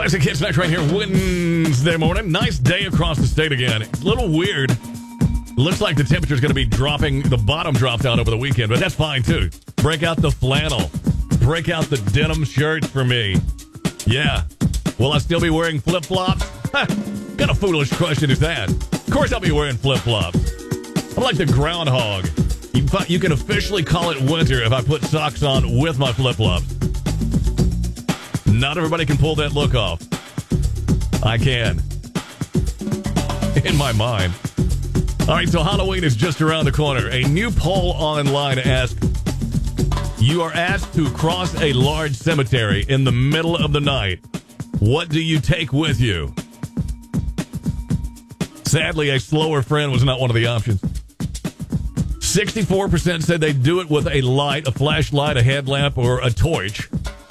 Classic Hits Night right here Wednesday morning. Nice day across the state again. A little weird. Looks like the temperature's going to be dropping. The bottom dropped out over the weekend, but that's fine too. Break out the flannel. Break out the denim shirts for me. Yeah. Will I still be wearing flip-flops? What a foolish question is that? Of course I'll be wearing flip-flops. I'm like the groundhog. You can officially call it winter if I put socks on with my flip-flops. Not everybody can pull that look off. I can. In my mind. All right, so Halloween is just around the corner. A new poll online asks, you are asked to cross a large cemetery in the middle of the night. What do you take with you? Sadly, a slower friend was not one of the options. 64% said they'd do it with a light, a flashlight, a headlamp, or a torch.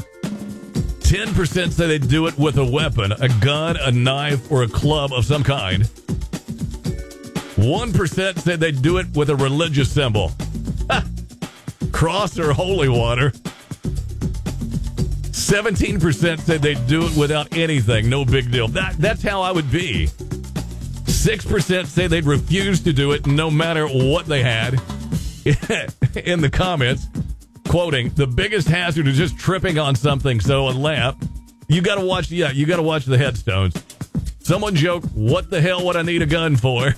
10% said they'd do it with a weapon, a gun, a knife, or a club of some kind. 1% said they'd do it with a religious symbol. Cross or holy water. 17% said they'd do it without anything, no big deal. That's how I would be. 6% say they'd refuse to do it no matter what they had. In the comments, quoting, the biggest hazard is just tripping on something, so a lamp. You gotta watch the headstones. Someone joked, what the hell would I need a gun for?